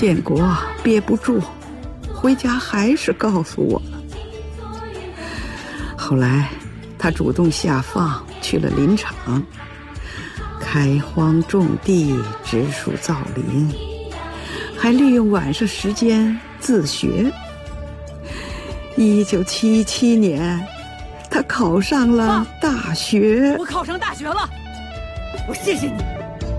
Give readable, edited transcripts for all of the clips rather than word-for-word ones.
建国憋不住，回家还是告诉我了。后来他主动下放去了林场，开荒种地，植树造林，还利用晚上时间自学。1977年，他考上了大学。 我考上大学了，我谢谢你。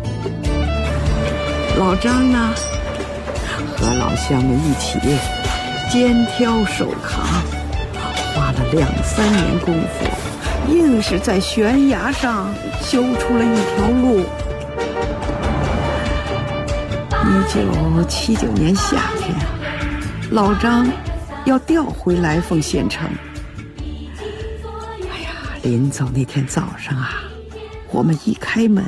老张呢，和老乡们一起肩挑手扛，花了2-3年功夫，硬是在悬崖上修出了一条路。1979年夏天，老张要调回来凤县城。哎呀，临走那天早上啊，我们一开门，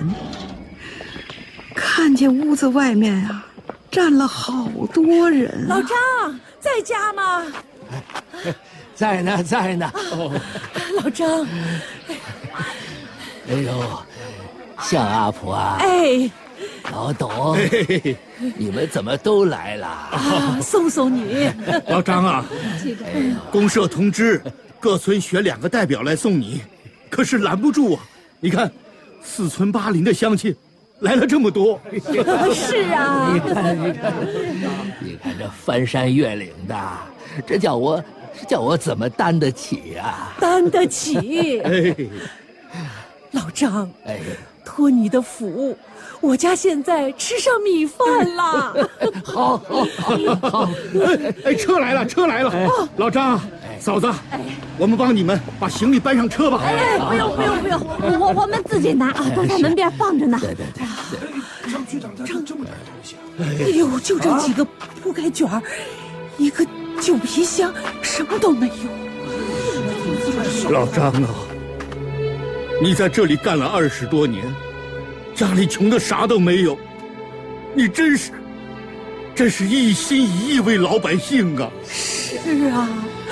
看见屋子外面啊站了好多人。 老张在家吗？ 在呢，在呢。 老张， 哎呦，向阿婆啊！ 哎， 老董，你们怎么都来了？ 送送你。 老张啊，公社通知各村选2个代表来送你，可是拦不住啊！你看，4村8邻的乡亲来了这么多。 是啊， 你看这翻山越岭的，这叫我怎么担得起啊？ 担得起。老张，托你的福，我家现在吃上米饭了。 好， 车来了，车来了！老张，嫂子，我们帮你们把行李搬上车吧。 不用，我们自己拿啊，都在门边放着呢。 对。 张局长带这么点东西。 哎呦，就这几个铺盖卷儿，一个旧皮箱，什么都没有。 老张啊，你在这里干了20多年，家里穷的啥都没有，你真是一心一意为老百姓啊！ 是啊，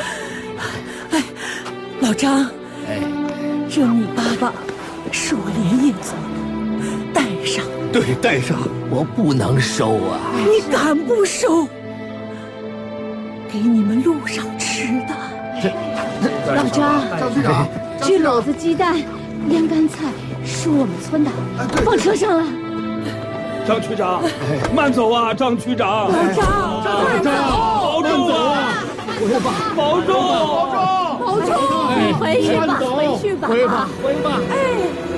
老张，这米粑粑是我连夜做的，带上。 对，带上。 我不能收啊！ 你敢不收？给你们路上吃的。 老张，这篓子鸡蛋、腌干菜是我们村的，放车上了。 张区长，慢走啊！张区长， 老张， 保重啊！保重！ 保重！回去吧，回吧。 回吧。 哎。